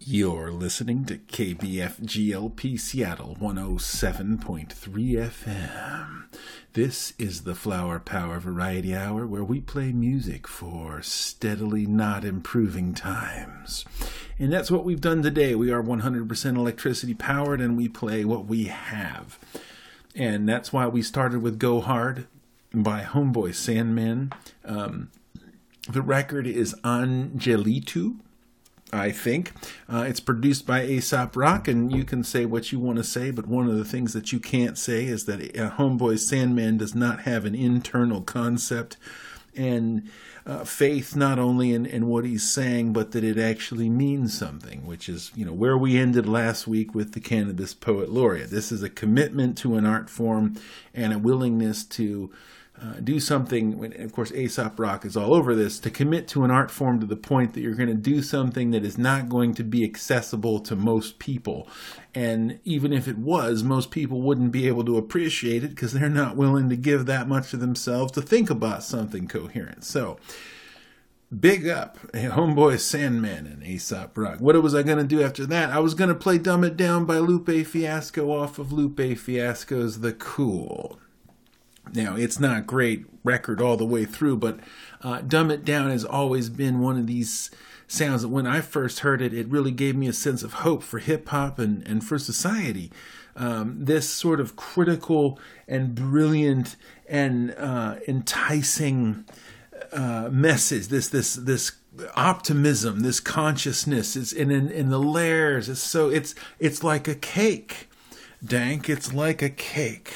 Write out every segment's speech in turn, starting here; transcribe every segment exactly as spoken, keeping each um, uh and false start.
You're listening to K B F G L P Seattle one oh seven point three F M. This is the Flower Power Variety Hour, where we play music for steadily not improving times. And that's what we've done today. We are one hundred percent electricity powered, and we play what we have. And that's why we started with Go Hard by Homeboy Sandman. Um, the record is Angelitu, I think. Uh, it's produced by Aesop Rock, and you can say what you want to say, but one of the things that you can't say is that uh, Homeboy Sandman does not have an internal concept and uh, faith not only in, in what he's saying, but that it actually means something, which is, you know, where we ended last week with the Cannabis Poet Laureate. This is a commitment to an art form and a willingness to Uh, do something, when, of course, Aesop Rock is all over this, to commit to an art form to the point that you're going to do something that is not going to be accessible to most people. And even if it was, most people wouldn't be able to appreciate it because they're not willing to give that much of themselves to think about something coherent. So, big up, Homeboy Sandman and Aesop Rock. What was I going to do after that? I was going to play Dumb It Down by Lupe Fiasco off of Lupe Fiasco's The Cool. Now, it's not a great record all the way through, but uh, Dumb It Down has always been one of these sounds that when I first heard it, it really gave me a sense of hope for hip-hop and, and for society. Um, this sort of critical and brilliant and uh, enticing uh, message, this this this optimism, this consciousness, is in, in in the layers. It's so it's it's like a cake, Dank. It's like a cake.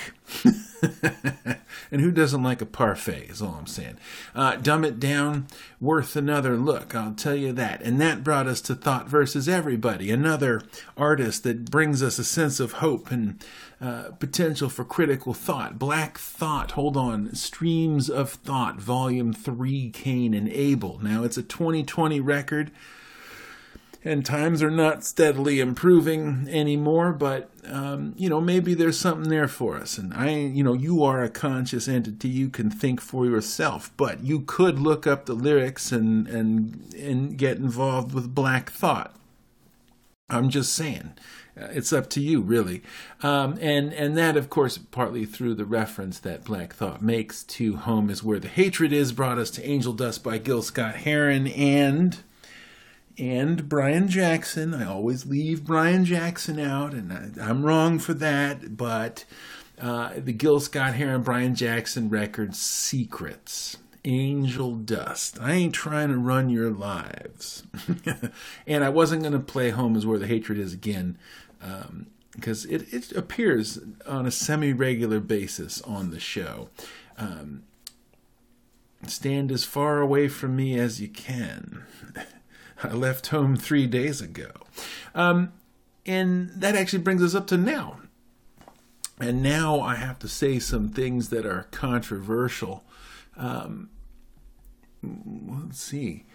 And who doesn't like a parfait is all I'm saying. Uh, Dumb It Down, worth another look, I'll tell you that. And that brought us to Thought versus Everybody, another artist that brings us a sense of hope and uh, potential for critical thought. Black Thought, hold on, Streams of Thought, Volume three, Cain and Abel. Now, it's a twenty twenty record, and times are not steadily improving anymore, but, um, you know, maybe there's something there for us. And I, you know, you are a conscious entity. You can think for yourself, but you could look up the lyrics and, and, and get involved with Black Thought. I'm just saying. Uh, it's up to you, really. Um, and, and that, of course, partly through the reference that Black Thought makes to Home Is Where the Hatred Is, brought us to Angel Dust by Gil Scott-Heron and... And Brian Jackson. I always leave Brian Jackson out, and I, I'm wrong for that, but uh, the Gil Scott-Heron Brian Jackson record, Secrets, Angel Dust. I ain't trying to run your lives. And I wasn't going to play Home Is Where the Hatred Is again, um, because it, it appears on a semi-regular basis on the show. Um, stand as far away from me as you can. I left home three days ago. Um, and that actually brings us up to now. And now I have to say some things that are controversial. Um, let's see.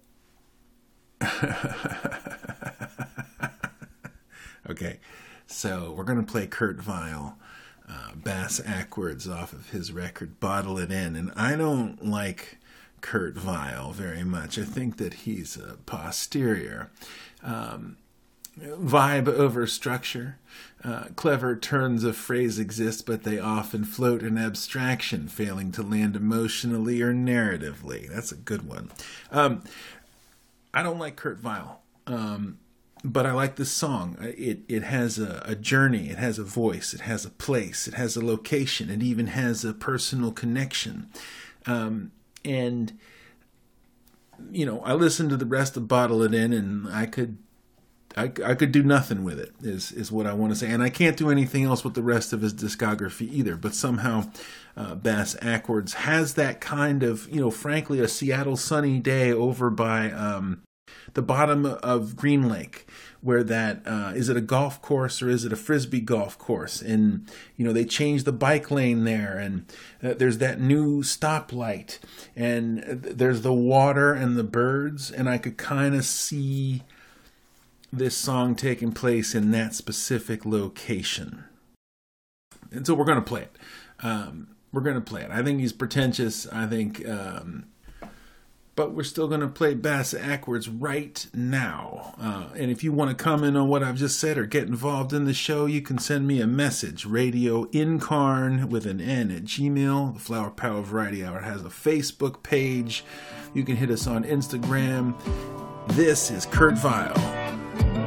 Okay, so we're going to play Kurt Vile, uh, Bass Ackwards off of his record, Bottle It In. And I don't like Kurt Vile very much. I think that he's a posterior. Um, vibe over structure. Uh, clever turns of phrase exist, but they often float in abstraction, failing to land emotionally or narratively. That's a good one. Um, I don't like Kurt Vile, um, but I like this song. It it has a, a journey. It has a voice. It has a place. It has a location. It even has a personal connection. Um, And, you know, I listened to the rest of Bottle It In, and I could, I, I could do nothing with it, is, is what I want to say. And I can't do anything else with the rest of his discography either. But somehow, uh, Bass Ackwards has that kind of, you know, frankly, a Seattle sunny day over by um, the bottom of Green Lake, where that, uh, is it a golf course or is it a Frisbee golf course? And, you know, they changed the bike lane there, and uh, there's that new stoplight, and uh, there's the water and the birds, and I could kind of see this song taking place in that specific location. And so we're going to play it. Um, we're going to play it. I think he's pretentious. I think, um, but we're still going to play Bass Ackwards right now. Uh, and if you want to comment on what I've just said or get involved in the show, you can send me a message. Radio Incarn with an N at Gmail. The Flower Power Variety Hour has a Facebook page. You can hit us on Instagram. This is Kurt Vile.